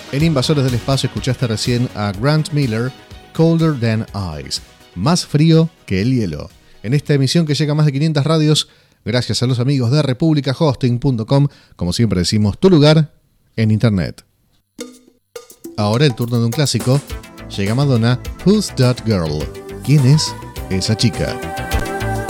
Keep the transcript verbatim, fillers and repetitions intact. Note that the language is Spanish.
En Invasores del Espacio escuchaste recién a Grant Miller, Colder Than Ice, más frío que el hielo. En esta emisión que llega a más de quinientas radios, gracias a los amigos de republica hosting punto com, como siempre decimos, tu lugar en internet. Ahora el turno de un clásico, llega Madonna, Who's That Girl? ¿Quién es esa chica?